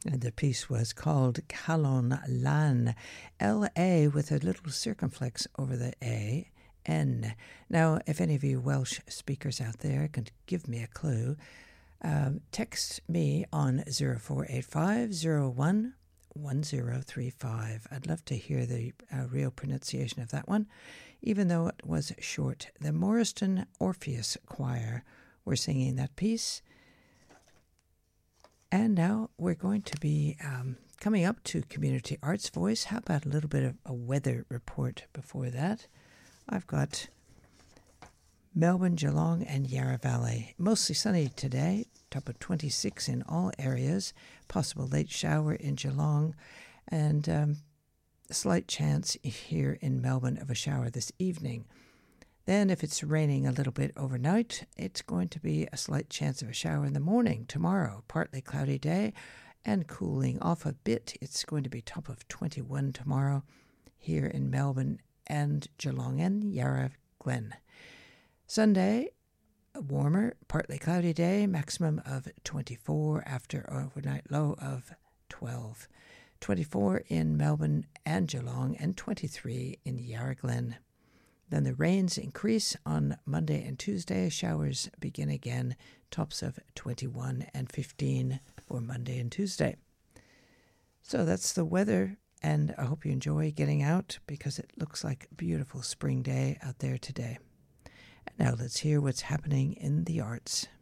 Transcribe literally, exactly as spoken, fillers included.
And the piece was called Calon Lan, L A with a little circumflex over the A, N. Now, if any of you Welsh speakers out there can give me a clue, um, text me on zero four eight five zero one one zero three five. I'd love to hear the uh, real pronunciation of that one, even though it was short. The Morriston Orpheus Choir were singing that piece. And now we're going to be um, coming up to Community Arts Voice. How about a little bit of a weather report before that? I've got Melbourne, Geelong, and Yarra Valley. Mostly sunny today, top of twenty-six in all areas. Possible late shower in Geelong, and um, a slight chance here in Melbourne of a shower this evening. Then if it's raining a little bit overnight, it's going to be a slight chance of a shower in the morning tomorrow. Partly cloudy day and cooling off a bit. It's going to be top of twenty-one tomorrow here in Melbourne and Geelong and Yarra Glen. Sunday, a warmer, partly cloudy day, maximum of twenty-four after overnight low of twelve. twenty-four in Melbourne and Geelong and twenty-three in Yarra Glen. Then the rains increase on Monday and Tuesday. Showers begin again, tops of twenty-one and fifteen for Monday and Tuesday. So that's the weather, and I hope you enjoy getting out because it looks like a beautiful spring day out there today. And now let's hear what's happening in the arts.